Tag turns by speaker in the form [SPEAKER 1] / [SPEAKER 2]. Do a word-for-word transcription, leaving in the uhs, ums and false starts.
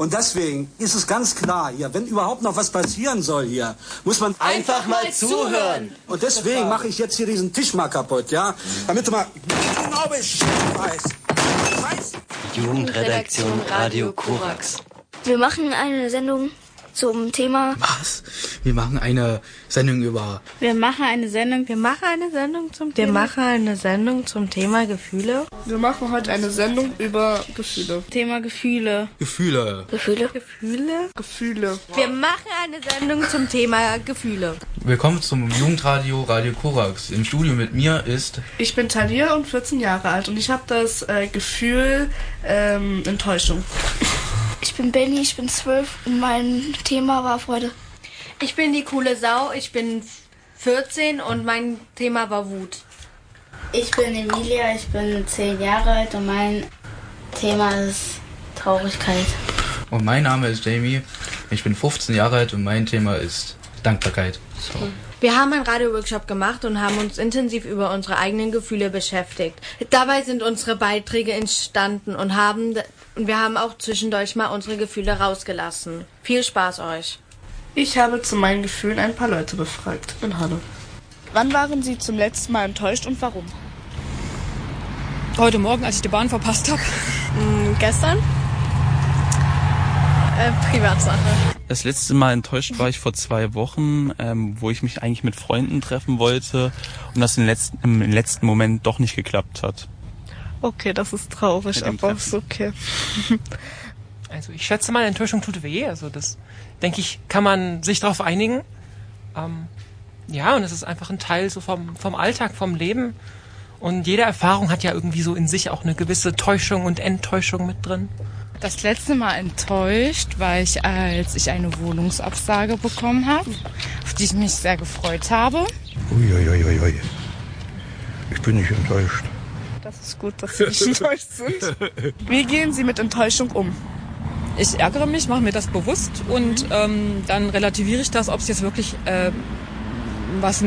[SPEAKER 1] Und deswegen ist es ganz klar hier, wenn überhaupt noch was passieren soll hier, muss man
[SPEAKER 2] einfach mal zuhören.
[SPEAKER 1] Und deswegen mache ich jetzt hier diesen Tisch mal kaputt, ja? Damit du mal genau Bescheid weißt. Scheiße.
[SPEAKER 2] Jugendredaktion Radio Korax.
[SPEAKER 3] Wir machen eine Sendung zum Thema...
[SPEAKER 4] Was? Wir machen eine Sendung über...
[SPEAKER 5] Wir machen eine Sendung...
[SPEAKER 6] Wir machen eine Sendung zum
[SPEAKER 5] Wir
[SPEAKER 6] Thema...
[SPEAKER 5] machen eine Sendung zum Thema Gefühle.
[SPEAKER 7] Wir machen heute eine Sendung über Gefühle.
[SPEAKER 5] Thema Gefühle.
[SPEAKER 4] Gefühle.
[SPEAKER 3] Gefühle.
[SPEAKER 5] Gefühle.
[SPEAKER 7] Gefühle.
[SPEAKER 6] Wir machen eine Sendung zum Thema Gefühle.
[SPEAKER 4] Willkommen zum Jugendradio Radio Korax. Im Studio mit mir ist...
[SPEAKER 7] Ich bin Talia und vierzehn Jahre alt und ich habe das äh, Gefühl ähm, Enttäuschung.
[SPEAKER 3] Ich bin Benny, ich bin zwölf und mein Thema war Freude.
[SPEAKER 6] Ich bin die coole Sau, ich bin vierzehn und mein Thema war Wut.
[SPEAKER 8] Ich bin Emilia, ich bin zehn Jahre alt und mein Thema ist Traurigkeit.
[SPEAKER 4] Und mein Name ist Jamie, ich bin fünfzehn Jahre alt und mein Thema ist Dankbarkeit. So.
[SPEAKER 6] Wir haben einen Radio-Workshop gemacht und haben uns intensiv über unsere eigenen Gefühle beschäftigt. Dabei sind unsere Beiträge entstanden und haben und wir haben auch zwischendurch mal unsere Gefühle rausgelassen. Viel Spaß euch.
[SPEAKER 7] Ich habe zu meinen Gefühlen ein paar Leute befragt in Halle.
[SPEAKER 9] Wann waren Sie zum letzten Mal enttäuscht und warum?
[SPEAKER 10] Heute Morgen, als ich die Bahn verpasst habe.
[SPEAKER 5] Mhm, gestern? Äh, Privatsache.
[SPEAKER 11] Das letzte Mal enttäuscht war ich vor zwei Wochen, ähm, wo ich mich eigentlich mit Freunden treffen wollte und das im letzten, im letzten Moment doch nicht geklappt hat.
[SPEAKER 7] Okay, das ist traurig, aber ist okay.
[SPEAKER 12] Also ich schätze mal, Enttäuschung tut weh. Also das, denke ich, kann man sich darauf einigen. Ähm, ja, und es ist einfach ein Teil so vom, vom Alltag, vom Leben. Und jede Erfahrung hat ja irgendwie so in sich auch eine gewisse Täuschung und Enttäuschung mit drin.
[SPEAKER 13] Das letzte Mal enttäuscht war ich, als ich eine Wohnungsabsage bekommen habe, auf die ich mich sehr gefreut habe.
[SPEAKER 14] Uiuiuiui. Ui, ui. Ich bin nicht enttäuscht.
[SPEAKER 9] Das ist gut, dass Sie nicht enttäuscht sind. Wie gehen Sie mit Enttäuschung um?
[SPEAKER 10] Ich ärgere mich, mache mir das bewusst und ähm, dann relativiere ich das, ob es jetzt wirklich äh, was